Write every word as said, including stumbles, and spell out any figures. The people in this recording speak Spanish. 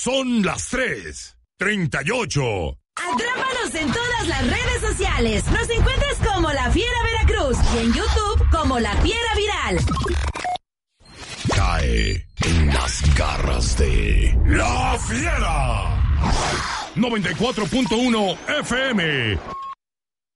Son las tres treinta y ocho. Atrápanos en todas las redes sociales. Nos encuentras como La Fiera Veracruz y en YouTube como La Fiera Viral. Cae en las garras de La Fiera. noventa y cuatro punto uno F M.